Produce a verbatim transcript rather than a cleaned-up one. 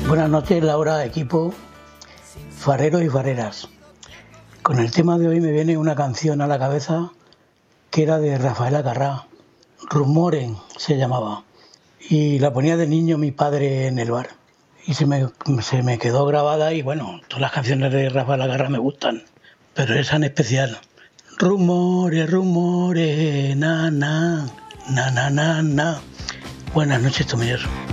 Buenas noches, Laura, equipo, fareros y fareras. Con el tema de hoy me viene una canción a la cabeza que era de Rafael Acarrá, Rumoren se llamaba, y la ponía de niño mi padre en el bar. Y se me, se me quedó grabada y bueno, todas las canciones de Rafael Acarrá me gustan, pero esa en especial. Rumores, rumores, na, na, na, na, na, na. Buenas noches, Tomilloso.